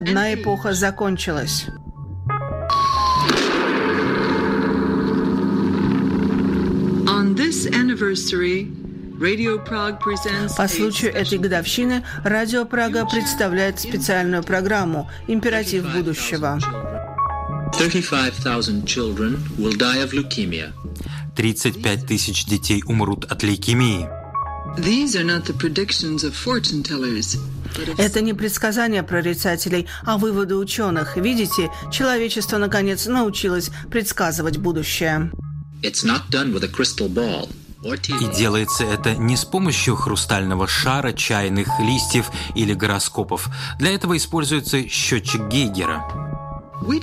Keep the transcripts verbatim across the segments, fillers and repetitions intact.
Одна эпоха закончилась. On this anniversary, Radio Prague presents По случаю этой годовщины Радио Прага представляет специальную программу «Императив будущего». тридцать пять тысяч детей умрут от лейкемии. Это не предсказания прорицателей, а выводы ученых. Видите, человечество, наконец, научилось предсказывать будущее. И делается это не с помощью хрустального шара, чайных листьев или гороскопов. Для этого используется счетчик Гейгера. Мы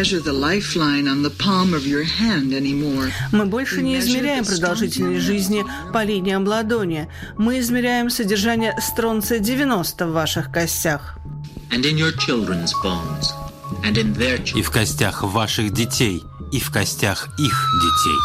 больше не измеряем продолжительность жизни по линиям ладони. Мы измеряем содержание стронция девяносто в ваших костях. И в костях ваших детей, и в костях их детей.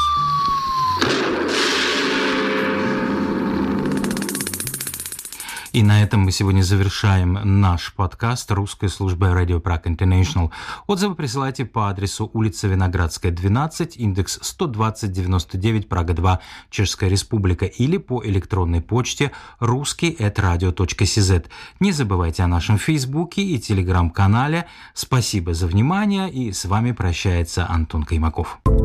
И на этом мы сегодня завершаем наш подкаст русской службы Radio Prague International. Отзывы присылайте по адресу улица Виноградская, двенадцать, индекс сто двадцать девяносто девять, Прага два, Чешская Республика, или по электронной почте русский эт радио точка си зет. Не забывайте о нашем Фейсбуке и Телеграм-канале. Спасибо за внимание, и с вами прощается Антон Каймаков.